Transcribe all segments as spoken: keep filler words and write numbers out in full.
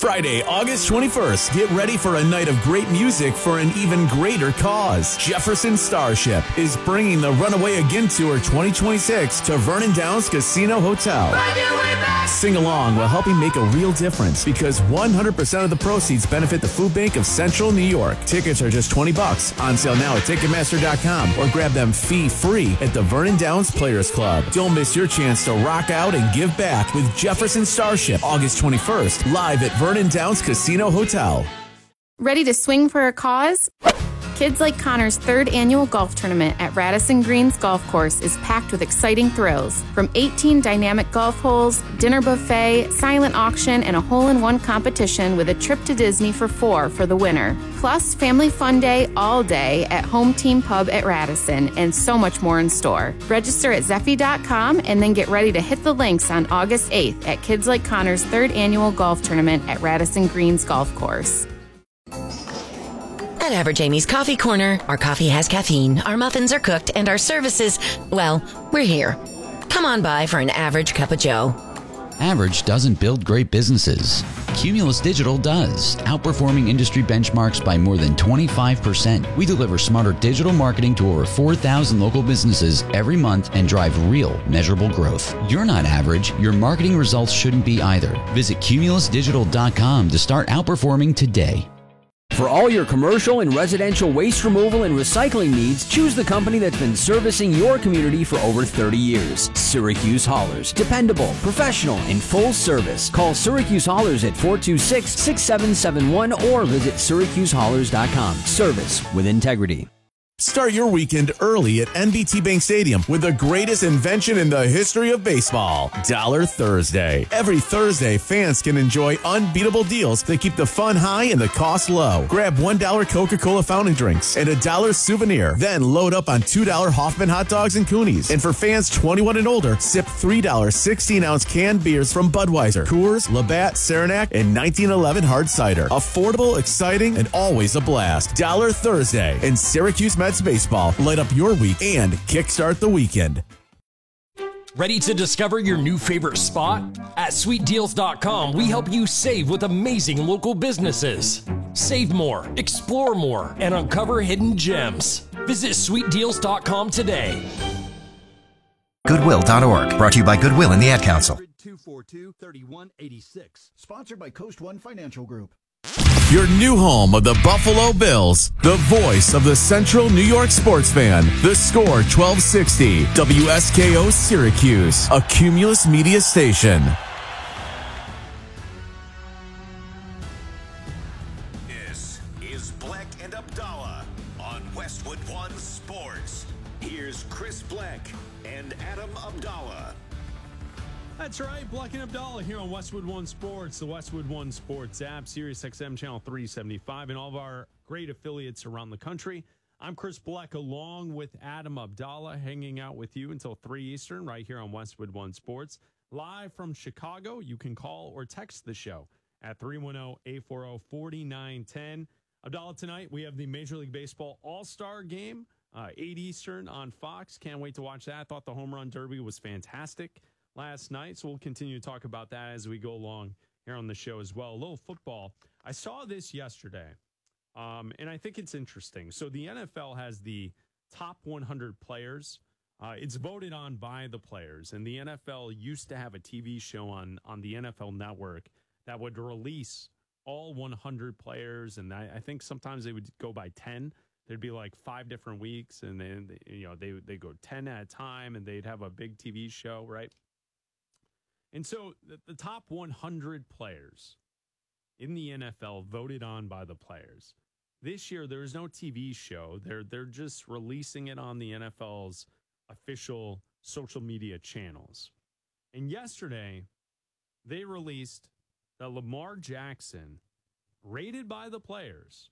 Friday, August twenty-first. Get ready for a night of great music for an even greater cause. Jefferson Starship is bringing the Runaway Again Tour twenty twenty-six to Vernon Downs Casino Hotel. Sing along while helping make a real difference because one hundred percent of the proceeds benefit the Food Bank of Central New York. Tickets are just twenty bucks. On sale now at Ticketmaster dot com or grab them fee-free at the Vernon Downs Players Club. Don't miss your chance to rock out and give back with Jefferson Starship, August twenty-first, live at Vernon Downs Casino Hotel. Ready to swing for a cause? Kids Like Connor's third annual golf tournament at Radisson Greens Golf Course is packed with exciting thrills. From eighteen dynamic golf holes, dinner buffet, silent auction, and a hole-in-one competition with a trip to Disney for four for the winner. Plus, family fun day all day at Home Team Pub at Radisson, and so much more in store. Register at Zeffy dot com and then get ready to hit the links on August eighth at Kids Like Connor's third annual golf tournament at Radisson Greens Golf Course. At Average Amy's Coffee Corner, our coffee has caffeine, our muffins are cooked, and our services, well, we're here. Come on by for an average cup of joe. Average doesn't build great businesses. Cumulus Digital does, outperforming industry benchmarks by more than twenty-five percent. We deliver smarter digital marketing to over four thousand local businesses every month and drive real, measurable growth. You're not average. Your marketing results shouldn't be either. Visit Cumulus Digital dot com to start outperforming today. For all your commercial and residential waste removal and recycling needs, choose the company that's been servicing your community for over thirty years. Syracuse Haulers. Dependable, professional, and full service. Call Syracuse Haulers at four two six, six seven seven one or visit Syracuse Haulers dot com. Service with integrity. Start your weekend early at N B T Bank Stadium with the greatest invention in the history of baseball, Dollar Thursday. Every Thursday, fans can enjoy unbeatable deals that keep the fun high and the cost low. Grab one dollar Coca-Cola fountain drinks and a dollar souvenir. Then load up on two dollar Hoffman hot dogs and Coonies. And for fans twenty-one and older, sip three dollar sixteen-ounce canned beers from Budweiser, Coors, Labatt, Saranac, and nineteen eleven hard cider. Affordable, exciting, and always a blast. Dollar Thursday in Syracuse Mets baseball. Light up your week and kickstart the weekend. Ready to discover your new favorite spot? At Sweet Deals dot com, we help you save with amazing local businesses. Save more, explore more, and uncover hidden gems. Visit Sweet Deals dot com today. Goodwill dot org, brought to you by Goodwill and the Ad Council. two four two, three one eight six. Sponsored by Coast One Financial Group. Your new home of the Buffalo Bills, the voice of the Central New York sports fan. The Score twelve sixty, W S K O Syracuse, a Cumulus Media station. This is Black and Abdallah on Westwood One Sports. Here's Chris Black and Adam Abdallah. That's right, Black and Abdallah here on Westwood One Sports, the Westwood One Sports app, Sirius X M channel three seventy-five, and all of our great affiliates around the country. I'm Chris Black along with Adam Abdallah, hanging out with you until three Eastern right here on Westwood One Sports. Live from Chicago, you can call or text the show at three one zero, eight four zero, four nine one zero. Abdallah, tonight we have the Major League Baseball All-Star Game, uh, eight Eastern on Fox. Can't wait to watch that. I thought the Home Run Derby was fantastic last night, so we'll continue to talk about that as we go along here on the show as well. A little football. I saw this yesterday, um, and I think it's interesting. So the N F L has the top one hundred players. Uh, it's voted on by the players, and the N F L used to have a T V show on, on the N F L Network that would release all one hundred players, and I, I think sometimes they would go by ten. There'd be like five different weeks, and then, you know, they they go ten at a time, and they'd have a big T V show, right? And so the, the top one hundred players in the N F L voted on by the players. This year, there is no T V show. They're, they're just releasing it on the N F L's official social media channels. And yesterday, they released that Lamar Jackson, rated by the players,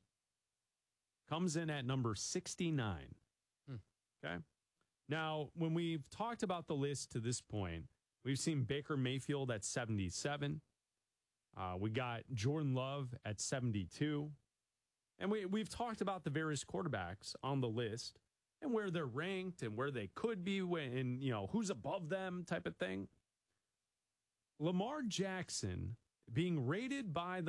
comes in at number sixty-nine. Hmm. Okay? Now, when we've talked about the list to this point, we've seen Baker Mayfield at seventy-seven. Uh, we got Jordan Love at seventy-two. And we, we've talked about the various quarterbacks on the list and where they're ranked and where they could be and, you know, who's above them type of thing. Lamar Jackson being rated by the